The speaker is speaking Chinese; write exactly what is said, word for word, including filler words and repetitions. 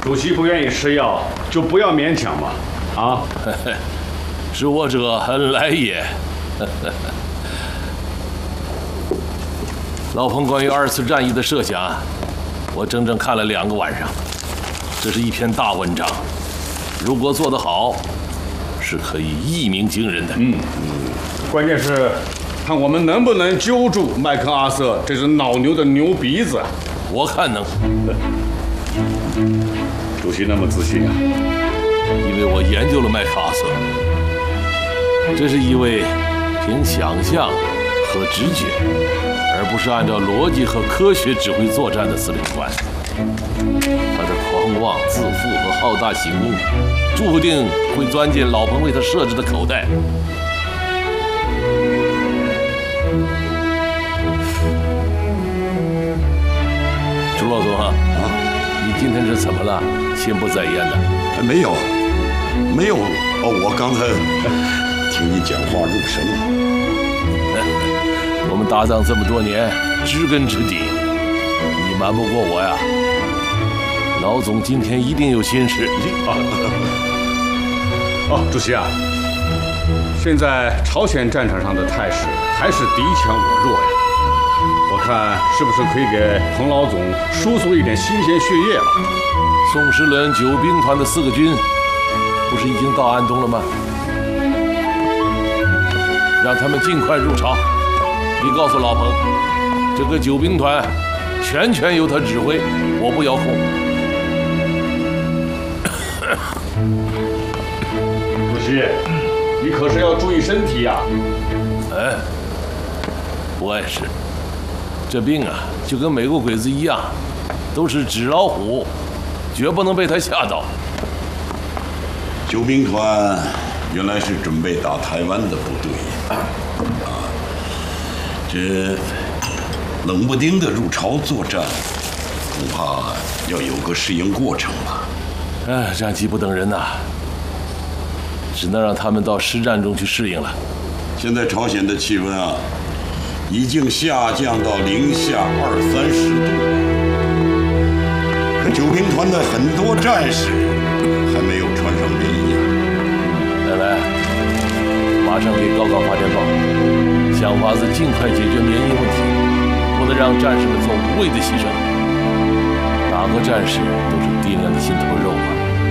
主席不愿意吃药，就不要勉强嘛。啊， 知我者恩来也。老彭关于二次战役的设想，我整整看了两个晚上。这是一篇大文章，如果做得好，是可以一鸣惊人的。 嗯嗯，关键是看我们能不能揪住麦克阿瑟这只老牛的牛鼻子。 我看能。 主席那么自信啊？ 因为我研究了麦克阿瑟，这是一位凭想象和直觉，而不是按照逻辑和科学指挥作战的司令官。他的狂妄、自负和好大喜功，注定会钻进老彭为他设置的口袋。朱老总啊，啊，你今天是怎么了？心不在焉的？ 没有，没有。哦，我刚才听你讲话入神了。 我们搭档这么多年，知根知底，你瞒不过我呀。老总今天一定有心事。 啊、哦，主席啊，现在朝鲜战场上的态势还是敌强我弱呀。我看是不是可以给彭老总输送一点新鲜血液了？ 宋时轮九兵团的四个军，不是已经到安东了吗？让他们尽快入朝。你告诉老彭，这个九兵团全权由他指挥，我不遥控。 主席，你可是要注意身体呀！ 哎，不碍事。这病啊，就跟美国鬼子一样，都是纸老虎，绝不能被他吓到。 九兵团原来是准备打台湾的部队啊，这冷不丁的入朝作战，恐怕要有个适应过程吧。 哎，战机不等人呐，只能让他们到实战中去适应了。 现在朝鲜的气温啊，已经下降到零下二三十度了。可九兵团的很多战士还没有穿上棉衣啊。 来来，马上给高岗发电报，想法子尽快解决棉衣问题，不能让战士们做无谓的牺牲。哪个战士都是敌人的心头肉啊！